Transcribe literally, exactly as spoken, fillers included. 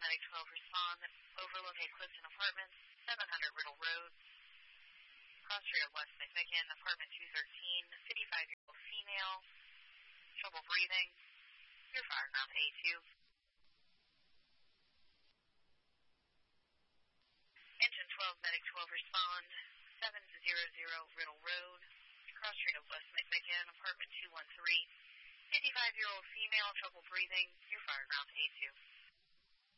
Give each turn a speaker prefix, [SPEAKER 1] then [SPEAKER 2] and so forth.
[SPEAKER 1] Medic twelve, respond. Overlocate Clifton Apartments, seven hundred Riddle Road. Cross Street of West McMicken, Apartment two thirteen, fifty-five-year-old female. Trouble breathing. Your fire ground A two. Engine twelve, Medic twelve, respond. seven hundred Riddle Road. Cross Street of West McMicken, Apartment two one three. fifty-five-year-old female, trouble breathing. Your fire ground A two.